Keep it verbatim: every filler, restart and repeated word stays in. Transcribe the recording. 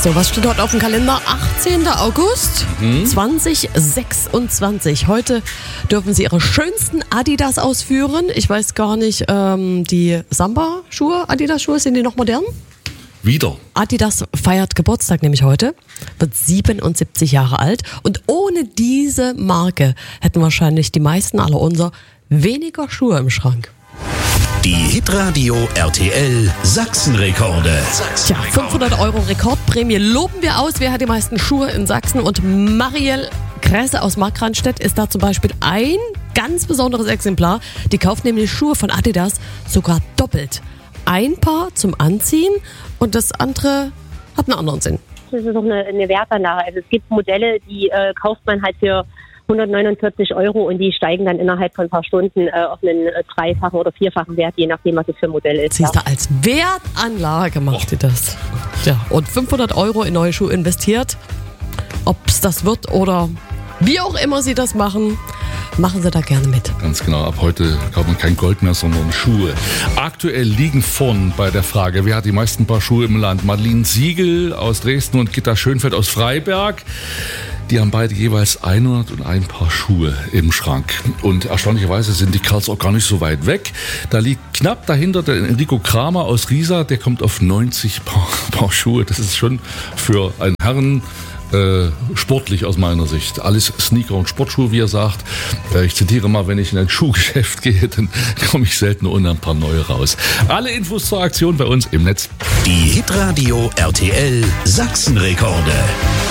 So, was steht heute auf dem Kalender? achtzehnten August Mhm. zweitausendsechsundzwanzig. Heute dürfen Sie Ihre schönsten Adidas ausführen. Ich weiß gar nicht, ähm, die Samba-Schuhe, Adidas-Schuhe, sind die noch modern? Wieder. Adidas feiert Geburtstag nämlich heute, wird siebenundsiebzig Jahre alt. Und ohne diese Marke hätten wahrscheinlich die meisten aller unser weniger Schuhe im Schrank. Die Hitradio R T L Sachsenrekorde. Tja, fünfhundert Euro Rekordprämie loben wir aus. Wer hat die meisten Schuhe in Sachsen? Und Marielle Kresse aus Markranstädt ist da zum Beispiel ein ganz besonderes Exemplar. Die kauft nämlich Schuhe von Adidas sogar doppelt. Ein Paar zum Anziehen und das andere hat einen anderen Sinn. Das ist auch eine, eine Wertanlage. Also es gibt Modelle, die äh, kauft man halt für hundertneunundvierzig Euro und die steigen dann innerhalb von ein paar Stunden äh, auf einen äh, dreifachen oder vierfachen Wert, je nachdem, was es für ein Modell ist. Siehst du, als Wertanlage macht ihr das. Ja, und fünfhundert Euro in neue Schuhe investiert. Ob es das wird oder wie auch immer Sie das machen, machen Sie da gerne mit. Ganz genau, ab heute kauft man kein Gold mehr, sondern Schuhe. Aktuell liegen vorn bei der Frage, wer hat die meisten Paar Schuhe im Land? Madeline Siegel aus Dresden und Gitta Schönfeld aus Freiberg. Die haben beide jeweils hunderteins Paar Schuhe im Schrank. Und erstaunlicherweise sind die Kerls auch gar nicht so weit weg. Da liegt knapp dahinter der Enrico Kramer aus Riesa, der kommt auf neunzig Paar, Paar Schuhe. Das ist schon für einen Herren Äh, sportlich aus meiner Sicht. Alles Sneaker und Sportschuhe, wie er sagt. Äh, ich zitiere mal, wenn ich in ein Schuhgeschäft gehe, dann komme ich selten ohne ein paar neue raus. Alle Infos zur Aktion bei uns im Netz. Die Hitradio R T L Sachsenrekorde.